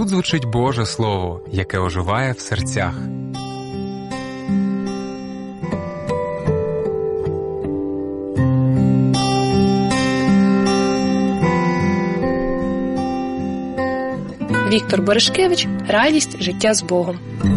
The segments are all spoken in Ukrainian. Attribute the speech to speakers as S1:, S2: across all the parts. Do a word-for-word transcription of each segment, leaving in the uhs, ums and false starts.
S1: Тут звучить Боже Слово, яке оживає в серцях.
S2: Віктор Боришкевич «Радість життя з Богом».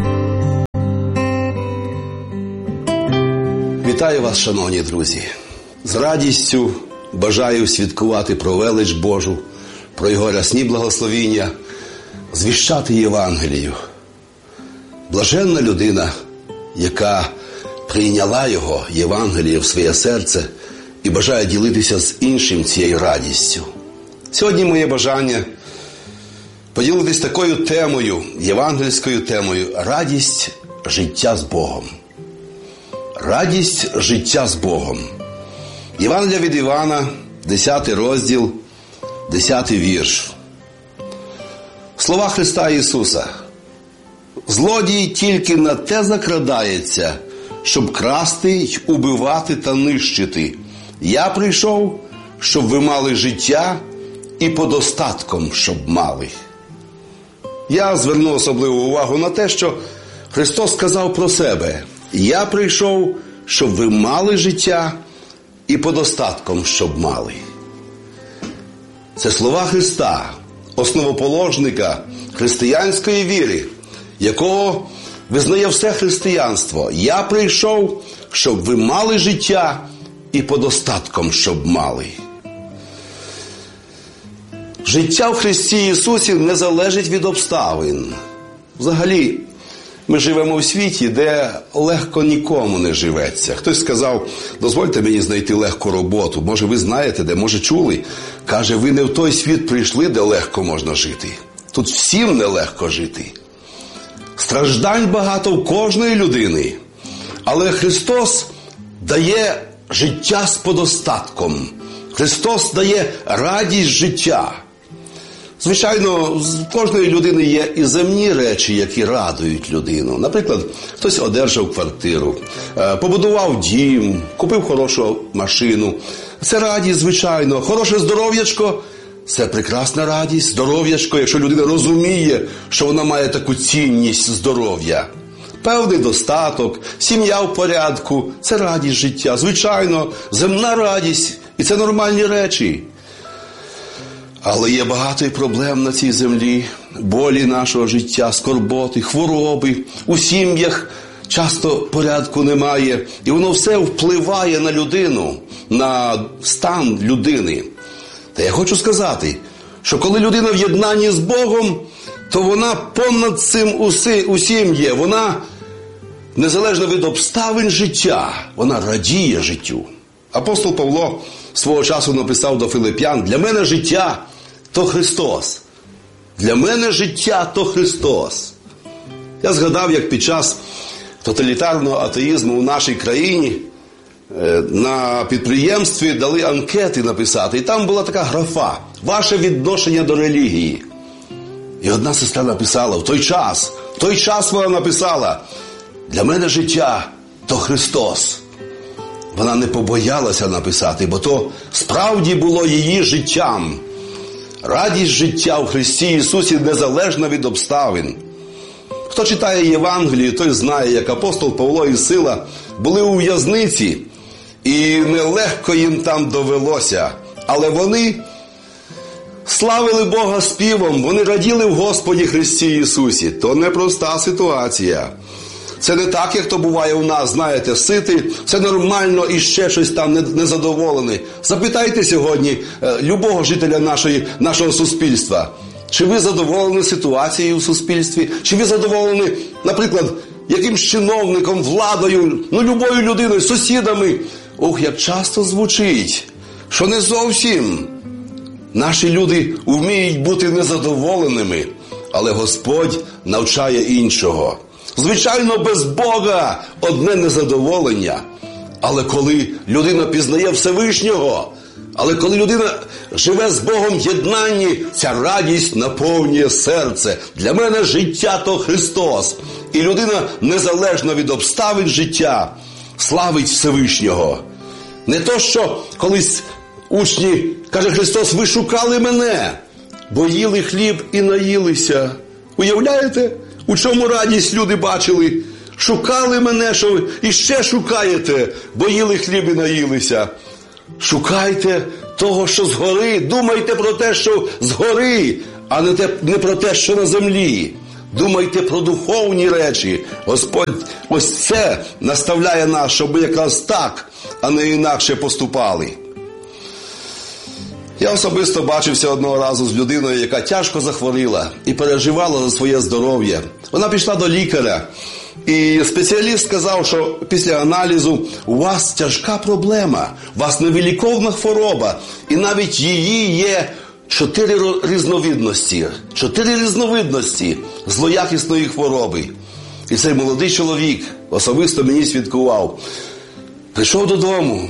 S3: Вітаю вас, шановні друзі! З радістю бажаю свідкувати про велич Божу, про Його рясні благословіння, звіщати Євангелію. Блаженна людина, яка прийняла Його, Євангеліє, в своє серце і бажає ділитися з іншим цією радістю. Сьогодні моє бажання поділитись такою темою, євангельською темою – радість життя з Богом. Радість життя з Богом. Євангелія від Івана, десятий розділ, десятий вірш. Слова Христа Ісуса. «Злодій тільки на те закрадається, щоб красти й убивати та нищити. Я прийшов, щоб ви мали життя і подостатком, щоб мали». Я зверну особливу увагу на те, що Христос сказав про себе. «Я прийшов, щоб ви мали життя і подостатком, щоб мали». Це слова Христа, основоположника християнської віри, якого визнає все християнство. «Я прийшов, щоб ви мали життя і подостатком, щоб мали». Життя в Христі Ісусі не залежить від обставин. Взагалі, ми живемо в світі, де легко нікому не живеться. Хтось сказав, дозвольте мені знайти легку роботу. Може, ви знаєте, де, може, чули. Каже, ви не в той світ прийшли, де легко можна жити. Тут всім нелегко жити. Страждань багато в кожної людини. Але Христос дає життя з подостатком. Христос дає радість життя. Звичайно, в кожної людини є і земні речі, які радують людину. Наприклад, хтось одержав квартиру, побудував дім, купив хорошу машину. Це радість, звичайно. Хороше здоров'ячко – це прекрасна радість. Здоров'ячко, якщо людина розуміє, що вона має таку цінність здоров'я. Певний достаток, сім'я в порядку – це радість життя. Звичайно, земна радість – і це нормальні речі. Але є багато і проблем на цій землі, болі нашого життя, скорботи, хвороби. У сім'ях часто порядку немає. І воно все впливає на людину, на стан людини. Та я хочу сказати, що коли людина в єднанні з Богом, то вона понад цим усім є. Вона, незалежно від обставин життя, вона радіє життю. Апостол Павло свого часу написав до Филип'ян: «Для мене життя – то Христос. Для мене життя – то Христос». Я згадав, як під час тоталітарного атеїзму в нашій країні на підприємстві дали анкети написати. І там була така графа «Ваше відношення до релігії». І одна сестра написала в той час, в той час вона написала: «Для мене життя – то Христос». Вона не побоялася написати, бо то справді було її життям. Радість життя в Христі Ісусі незалежна від обставин. Хто читає Євангелію, той знає, як апостол Павло і Сила були у в'язниці, і нелегко їм там довелося. Але вони славили Бога співом, вони раділи в Господі Христі Ісусі. То непроста ситуація. Це не так, як то буває у нас, знаєте, сити, це нормально і ще щось там незадоволений. Запитайте сьогодні е, любого жителя нашої, нашого суспільства, чи ви задоволені ситуацією в суспільстві, чи ви задоволені, наприклад, якимсь чиновником, владою, ну любою людиною, сусідами. Ох, як часто звучить, що не зовсім. Наші люди вміють бути незадоволеними, але Господь навчає іншого. Звичайно, без Бога одне незадоволення. Але коли людина пізнає Всевишнього, але коли людина живе з Богом в єднанні, ця радість наповнює серце. Для мене життя – то Христос. І людина, незалежно від обставин життя, славить Всевишнього. Не то, що колись учні, каже Христос, ви шукали мене, бо їли хліб і наїлися. Уявляєте, у чому радість люди бачили? Шукали мене, що і ще шукаєте, бо їли хліб і наїлися. Шукайте того, що згори, думайте про те, що згори, а не, те, не про те, що на землі. Думайте про духовні речі. Господь ось це наставляє нас, щоб ми якраз так, а не інакше поступали. Я особисто бачився одного разу з людиною, яка тяжко захворіла і переживала за своє здоров'я. Вона пішла до лікаря, і спеціаліст сказав, що після аналізу у вас тяжка проблема, у вас невиліковна хвороба, і навіть її є чотири різновидності, чотири різновидності злоякісної хвороби. І цей молодий чоловік особисто мені свідкував. Прийшов додому,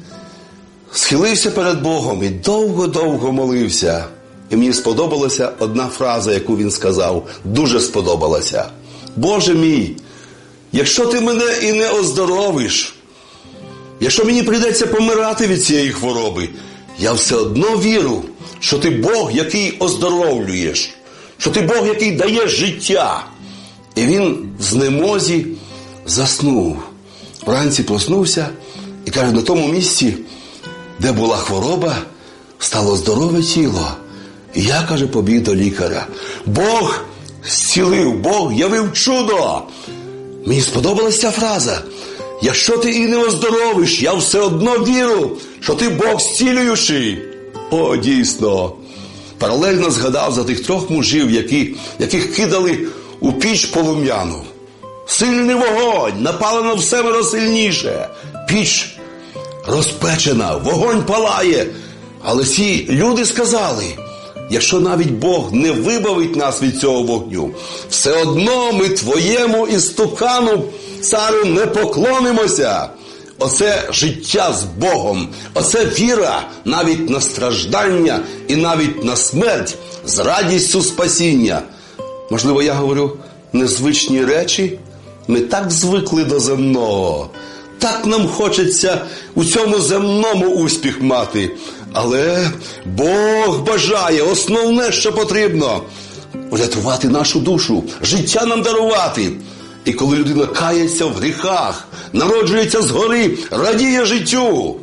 S3: схилився перед Богом і довго-довго молився. І мені сподобалася одна фраза, яку він сказав, дуже сподобалася. Боже мій, якщо ти мене і не оздоровиш, якщо мені прийдеться помирати від цієї хвороби, я все одно вірю, що ти Бог, який оздоровлюєш, що ти Бог, який дає життя. І він в знемозі заснув. Вранці проснувся і каже, на тому місці, де була хвороба, стало здорове тіло. І я, каже, побіг до лікаря. Бог зцілив, Бог явив чудо. Мені сподобалася ця фраза. Якщо ти і не оздоровиш, я все одно вірю, що ти Бог зцілюючий. О, дійсно. Паралельно згадав за тих трьох мужів, які, яких кидали у піч полум'яну. Сильний вогонь, напалено в семеро сильніше. Піч розпечена, вогонь палає. Але ці люди сказали, якщо навіть Бог не вибавить нас від цього вогню, все одно ми твоєму істукану, царю, не поклонимося. Оце життя з Богом, оце віра навіть на страждання і навіть на смерть з радістю спасіння. Можливо, я говорю незвичні речі? Ми так звикли до земного, так нам хочеться у цьому земному успіх мати. Але Бог бажає, основне, що потрібно – врятувати нашу душу, життя нам дарувати. І коли людина кається в гріхах, народжується згори, радіє життю.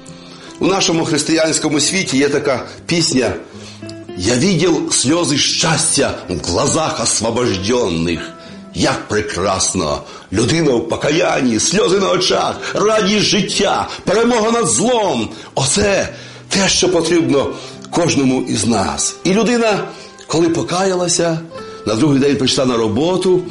S3: У нашому християнському світі є така пісня «Я видел сльози щастя в глазах освобожденних». Як прекрасно! Людина в покаянні, сльози на очах, радість життя, перемога над злом. Оце те, що потрібно кожному із нас. І людина, коли покаялася, на другий день прийшла на роботу,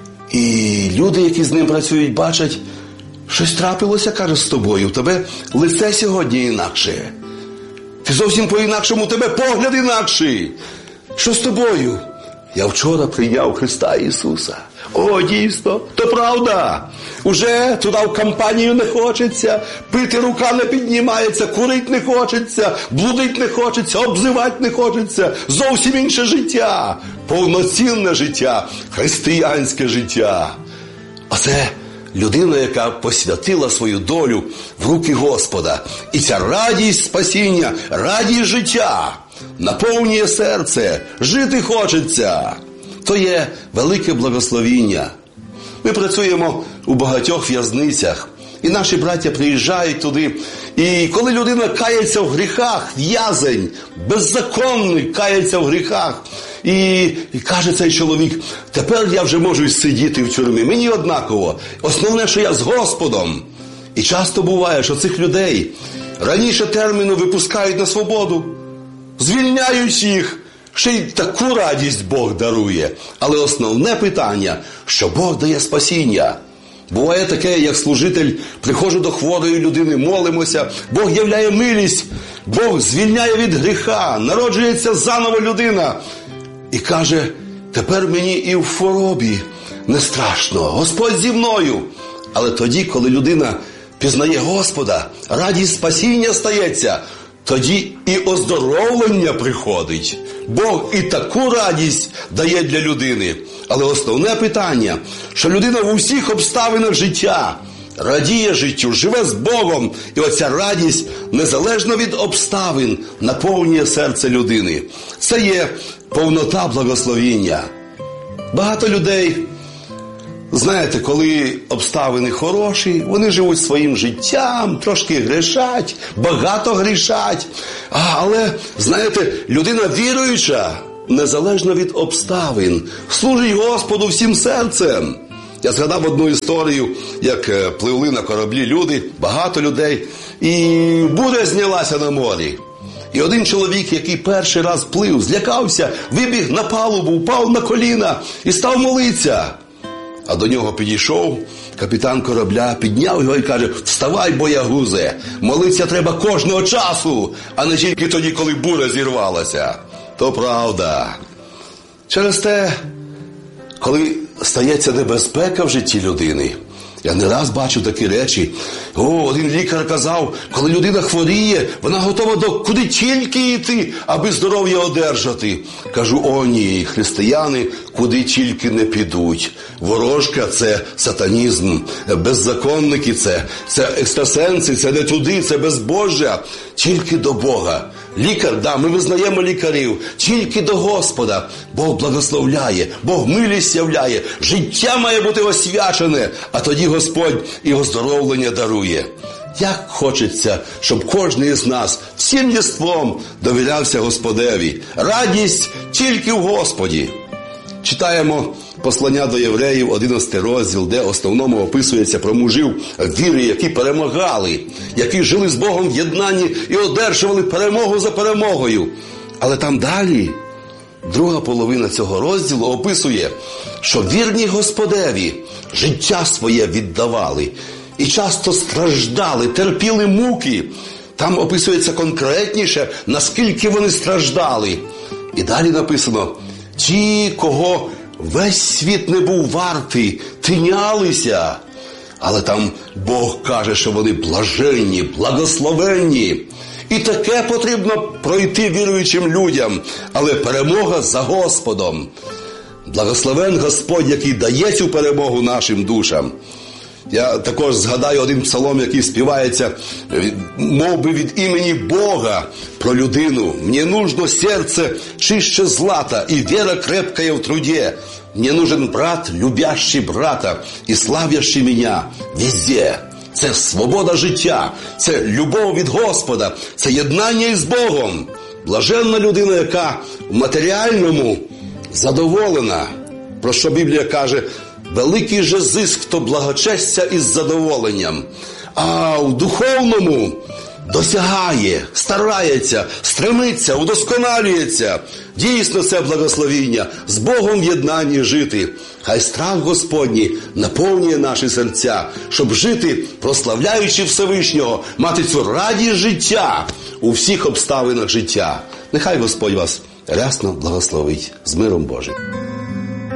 S3: і люди, які з ним працюють, бачать, щось трапилося, каже, з тобою. У тебе лице сьогодні інакше. Ти зовсім по-інакшому, у тебе погляд інакший. Що з тобою? Я вчора прийняв Христа Ісуса. О, дійсно, то правда. Уже туди в компанію не хочеться, пити рука не піднімається, курить не хочеться, блудить не хочеться, обзивати не хочеться. Зовсім інше життя, повноцінне життя, християнське життя. Оце людина, яка посвятила свою долю в руки Господа. І ця радість спасіння, радість життя наповнює серце, жити хочеться. То є велике благословіння. Ми працюємо у багатьох в'язницях, і наші браття приїжджають туди. І коли людина кається в гріхах, в'язень, беззаконний кається в гріхах, і, і каже цей чоловік, тепер я вже можу сидіти в тюрмі, мені однаково. Основне, що я з Господом. І часто буває, що цих людей раніше терміну випускають на свободу, звільняють їх, ще й таку радість Бог дарує. Але основне питання, що Бог дає спасіння. Буває таке, як служитель, приходжу до хворої людини, молимося, Бог являє милість, Бог звільняє від гріха, народжується заново людина. І каже, тепер мені і в хворобі не страшно, Господь зі мною. Але тоді, коли людина пізнає Господа, радість спасіння стається, тоді і оздоровлення приходить. Бог і таку радість дає для людини. Але основне питання, що людина в усіх обставинах життя радіє життю, живе з Богом. І оця радість, незалежно від обставин, наповнює серце людини. Це є повнота благословіння. Багато людей, знаєте, коли обставини хороші, вони живуть своїм життям, трошки грішать, багато грішать. А, але, знаєте, людина віруюча, незалежно від обставин, служить Господу всім серцем. Я згадав одну історію, як пливли на кораблі люди, багато людей, і буря знялася на морі. І один чоловік, який перший раз плив, злякався, вибіг на палубу, впав на коліна і став молитися. А до нього підійшов капітан корабля, підняв його і каже: «Вставай, боягузе, молитися треба кожного часу, а не тільки тоді, коли буря зірвалася». То правда. Через те, коли стається небезпека в житті людини, я не раз бачив такі речі. О, один лікар казав, коли людина хворіє, вона готова до куди тільки йти, аби здоров'я одержати. Кажу: о ні, християни куди тільки не підуть. Ворожка – це сатанізм, беззаконники – це, це екстрасенси, це не туди, це безбожжя. Тільки до Бога. Лікар, да, ми визнаємо лікарів, тільки до Господа. Бог благословляє, Бог милість являє, життя має бути освячене, а тоді Господь і оздоровлення дарує. Як хочеться, щоб кожен із нас всім єством довірявся Господеві. Радість тільки в Господі. Читаємо послання до євреїв, одинадцятий розділ, де в основному описується про мужів віри, які перемагали, які жили з Богом в єднанні і одержували перемогу за перемогою. Але там далі, друга половина цього розділу описує, що вірні Господеві життя своє віддавали і часто страждали, терпіли муки. Там описується конкретніше, наскільки вони страждали. І далі написано: ті, кого весь світ не був вартий, тинялися. Але там Бог каже, що вони блаженні, благословенні. І таке потрібно пройти віруючим людям, але перемога за Господом. Благословен Господь, який дає цю перемогу нашим душам. Я також згадаю один псалом, який співається мов би від імені Бога про людину. «Мне нужно сердце чище злата, и вера крепкая в труде. Мне нужен брат, любящий брата, и славящий меня везде». Це свобода життя, це любов від Господа, це єднання із Богом. Блаженна людина, яка в матеріальному задоволена. Про що Біблія каже: великий же зиск, хто благочестя із задоволенням. А в духовному досягає, старається, стремиться, удосконалюється. Дійсно, це благословіння з Богом в єднанні жити. Хай страх Господній наповнює наші серця, щоб жити, прославляючи Всевишнього, мати цю радість життя у всіх обставинах життя. Нехай Господь вас рясно благословить. З миром Божим.